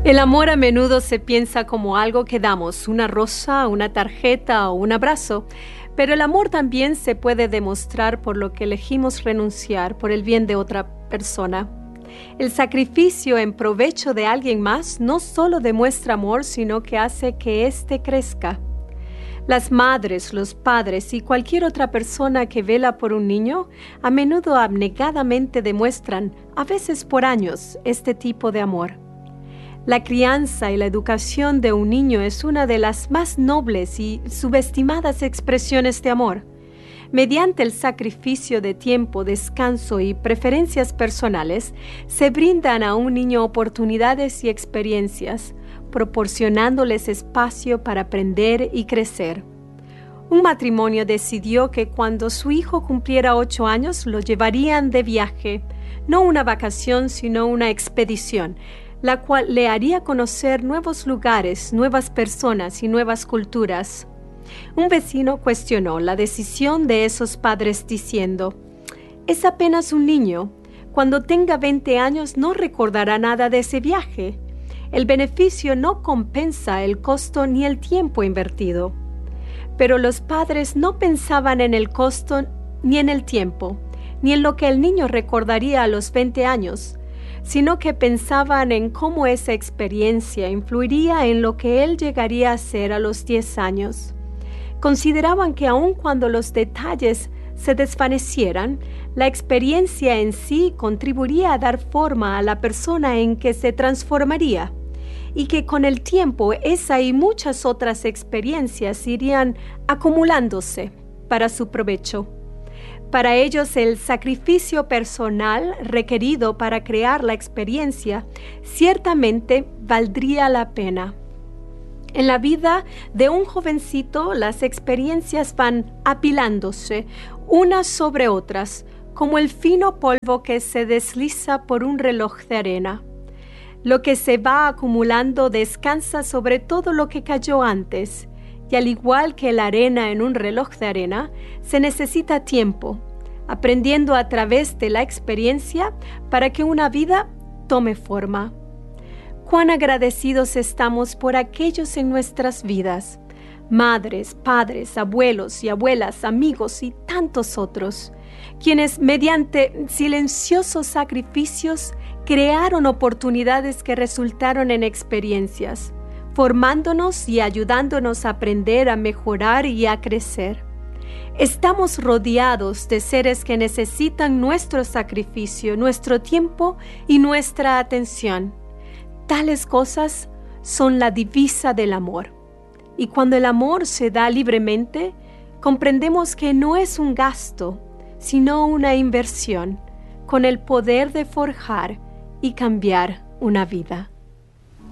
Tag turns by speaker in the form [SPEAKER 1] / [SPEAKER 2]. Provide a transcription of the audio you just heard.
[SPEAKER 1] El amor a menudo se piensa como algo que damos, una rosa, una tarjeta o un abrazo, pero el amor también se puede demostrar por lo que elegimos renunciar por el bien de otra persona. El sacrificio en provecho de alguien más no solo demuestra amor, sino que hace que éste crezca. Las madres, los padres y cualquier otra persona que vela por un niño a menudo abnegadamente demuestran, a veces por años, este tipo de amor. La crianza y la educación de un niño es una de las más nobles y subestimadas expresiones de amor. Mediante el sacrificio de tiempo, descanso y preferencias personales, se brindan a un niño oportunidades y experiencias, proporcionándoles espacio para aprender y crecer. Un matrimonio decidió que cuando su hijo cumpliera 8 años lo llevarían de viaje, no una vacación, sino una expedición, la cual le haría conocer nuevos lugares, nuevas personas y nuevas culturas. Un vecino cuestionó la decisión de esos padres diciendo: «Es apenas un niño. Cuando tenga 20 años no recordará nada de ese viaje. El beneficio no compensa el costo ni el tiempo invertido». Pero los padres no pensaban en el costo ni en el tiempo, ni en lo que el niño recordaría a los 20 años, sino que pensaban en cómo esa experiencia influiría en lo que él llegaría a ser a los 10 años. Consideraban que aun cuando los detalles se desvanecieran, la experiencia en sí contribuiría a dar forma a la persona en que se transformaría, y que con el tiempo esa y muchas otras experiencias irían acumulándose para su provecho. Para ellos, el sacrificio personal requerido para crear la experiencia ciertamente valdría la pena. En la vida de un jovencito, las experiencias van apilándose unas sobre otras, como el fino polvo que se desliza por un reloj de arena. Lo que se va acumulando descansa sobre todo lo que cayó antes, y al igual que la arena en un reloj de arena, se necesita tiempo, aprendiendo a través de la experiencia para que una vida tome forma. Cuán agradecidos estamos por aquellos en nuestras vidas, madres, padres, abuelos y abuelas, amigos y tantos otros, quienes mediante silenciosos sacrificios crearon oportunidades que resultaron en experiencias, formándonos y ayudándonos a aprender, a mejorar y a crecer. Estamos rodeados de seres que necesitan nuestro sacrificio, nuestro tiempo y nuestra atención. Tales cosas son la divisa del amor. Y cuando el amor se da libremente, comprendemos que no es un gasto, sino una inversión, con el poder de forjar y cambiar una vida.